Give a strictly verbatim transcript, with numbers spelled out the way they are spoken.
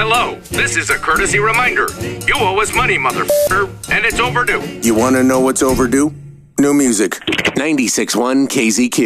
Hello, this is a courtesy reminder. You owe us money, motherfucker, and it's overdue. You want to know what's overdue? New music. ninety-six point one K Z Q.